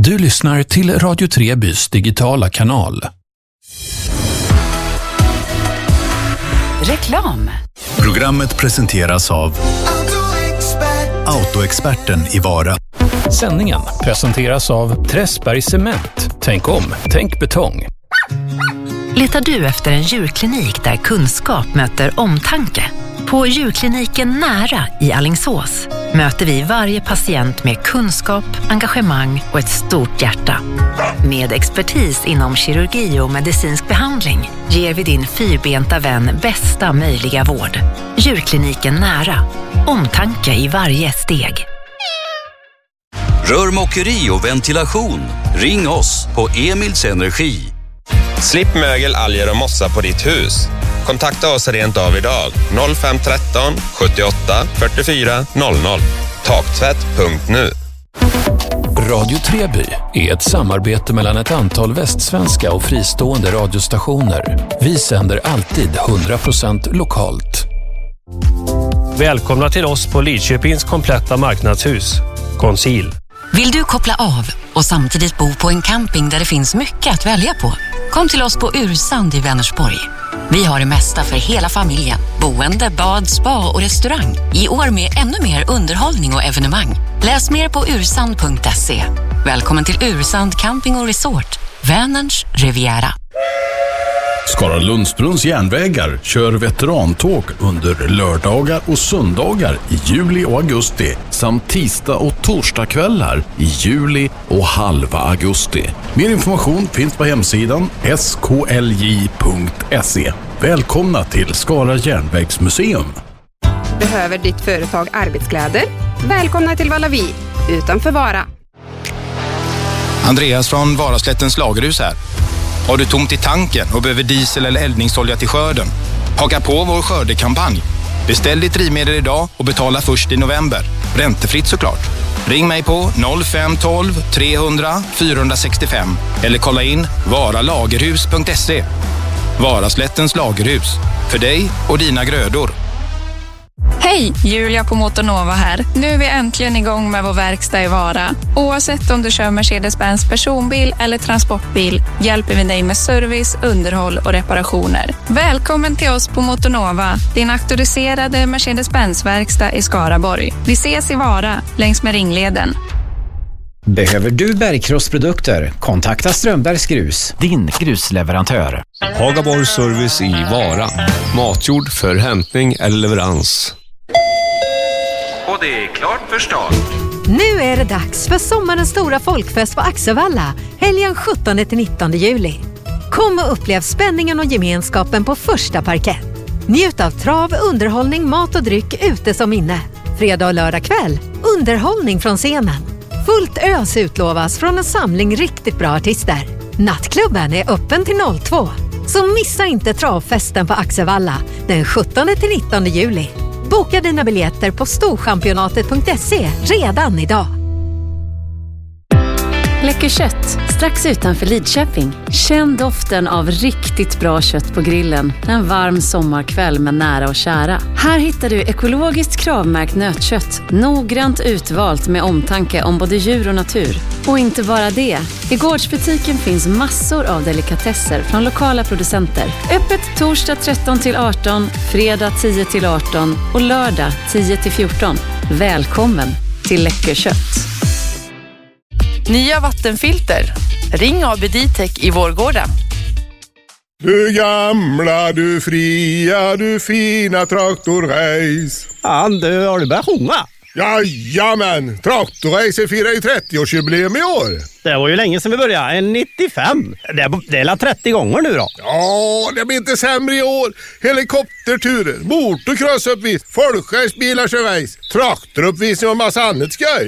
Du lyssnar till Radio Trebys digitala kanal. Reklam. Programmet presenteras av Autoexperten i Vara. Sändningen presenteras av Träsberg Cement. Tänk om, tänk betong. Letar du efter en djurklinik där kunskap möter omtanke? På djurkliniken Nära i Alingsås möter vi varje patient med kunskap, engagemang och ett stort hjärta. Med expertis inom kirurgi och medicinsk behandling ger vi din fyrbenta vän bästa möjliga vård. Djurkliniken Nära. Omtanke i varje steg. Rörmokeri och ventilation. Ring oss på Emils Energi. Slipp mögel, alger och mossa på ditt hus. Kontakta oss rent av idag. 0513 78 44 00. Taktvätt.nu. Radio Treby är ett samarbete mellan ett antal västsvenska och fristående radiostationer. Vi sänder alltid 100% lokalt. Välkomna till oss på Lidköpings kompletta marknadshus. Conceal. Vill du koppla av och samtidigt bo på en camping där det finns mycket att välja på? Kom till oss på Ursand i Vänersborg. Vi har det mesta för hela familjen. Boende, bad, spa och restaurang. I år med ännu mer underhållning och evenemang. Läs mer på ursand.se. Välkommen till Ursand Camping och Resort. Vänerns Riviera. Skara Lundsbrunns järnvägar kör veterantåg under lördagar och söndagar i juli och augusti samt tisdag och torsdagskvällar i juli och halva augusti. Mer information finns på hemsidan sklj.se. Välkomna till Skara järnvägsmuseum. Behöver ditt företag arbetskläder? Välkomna till Valavi, utanför Vara. Andreas från Varaslättens lagerhus här. Har du tomt i tanken och behöver diesel eller eldningsolja till skörden? Haka på vår skördekampanj. Beställ ditt drivmedel idag och betala först i november. Räntefritt såklart. Ring mig på 0512 300 465 eller kolla in varalagerhus.se. Varaslättens lagerhus. För dig och dina grödor. Hej, Julia på Motornova här. Nu är vi äntligen igång med vår verkstad i Vara. Oavsett om du kör Mercedes-Benz personbil eller transportbil hjälper vi dig med service, underhåll och reparationer. Välkommen till oss på Motornova, din auktoriserade Mercedes-Benz-verkstad i Skaraborg. Vi ses i Vara, längs med Ringleden. Behöver du bergkrossprodukter? Kontakta Strömbergs Grus, din grusleverantör. Hagaborgs service i Vara. Matjord för hämtning eller leverans. Och det är klart för start. Nu är det dags för sommarens stora folkfest på Axevalla, helgen 17-19 juli. Kom och upplev spänningen och gemenskapen på första parkett. Njut av trav, underhållning, mat och dryck ute som inne. Fredag och lördag kväll, underhållning från scenen. Fullt ös utlovas från en samling riktigt bra artister. Nattklubben är öppen till 02. Så missa inte travfesten på Axevalla den 17-19 juli. Boka dina biljetter på storchampionatet.se redan idag. Läcker kött, strax utanför Lidköping. Känn doften av riktigt bra kött på grillen en varm sommarkväll med nära och kära. Här hittar du ekologiskt kravmärkt nötkött, noggrant utvalt med omtanke om både djur och natur. Och inte bara det. I gårdsbutiken finns massor av delikatesser från lokala producenter. Öppet torsdag 13-18, fredag 10-18 och lördag 10-14. Välkommen till Läcker kött. Nya vattenfilter. Ring AB Ditec i Vårgårda. Du gamla, du fria, du fina traktorrace. Ja, du har du börjat sjunga? Jajamän, traktorrace firar ju 30-årsjubileum i år. Det var ju länge sedan vi började, 95. Det är la 30 gånger nu då. Ja, det blir inte sämre i år. Helikopterturer, motocrossuppvis, folkracebilar kör race, traktoruppvisning och massa annat skoj.